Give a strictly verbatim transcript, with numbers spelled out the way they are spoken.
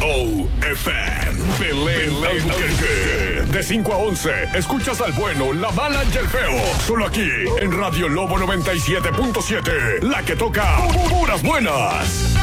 O F M. Belén Albuquerque. De cinco a once, escuchas al bueno, la mala y el feo. Solo aquí, en Radio Lobo noventa y siete punto siete. La que toca puras buenas.